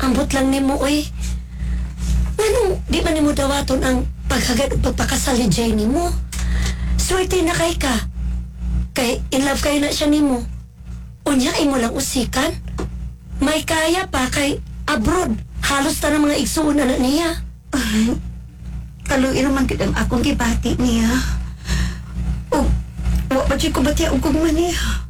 ambot lang nimo oy. Nganong di man nimo dawaton ang paghagad ug pagpakasal ni Jenny mo? Swerte na kay ka. Kay in love kayo na siya nimo. Unya imo lang usikan. May kaya pa kay abroad. Halos ta ng mga igsuon na niya. Kaluin naman kitang akong gibati niya. O, wa pa siya ko bati ang kugman niya.